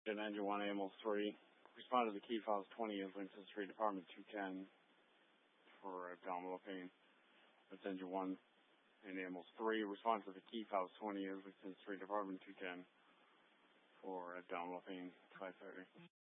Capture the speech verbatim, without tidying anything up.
In engine one, ambulance three. Respond to the key files twenty is linked to the street department two ten for abdominal pain. That's engine one. And ambulance three. Respond to the key files twenty is linked to the street department two ten for abdominal pain five thirty.